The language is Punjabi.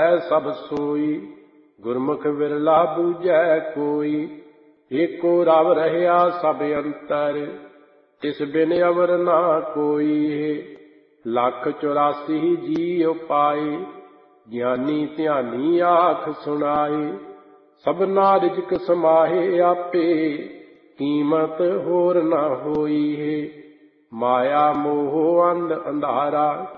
ਹੈ ਸਭ ਸੋਈ, ਗੁਰਮੁਖ ਵਿਰਲਾ ਬੂਝੈ ਕੋਈ। ਏਕੋ ਰਵ ਰਹਿਆ ਸਭ ਅੰਤਰ, ਤਿਸ ਬਿਨ ਅਵਰ ਨਾ ਕੋਈ। 1,84 ਜੀਉ ਪਾਏ, ਗਿਆਨੀ ਧਿਆਨੀ ਆਖ ਸੁਣਾਏ। ਸਭਨਾ ਰਿਜ਼ਕ ਸਮਾਹੇ ਆਪੇ, ਕੀਮਤ ਹੋਰ ਨਾ ਹੋਈ ਹੈ। ਮਾਇਆ ਮੋਹ ਅੰਧ ਅੰਧਾਰਾ,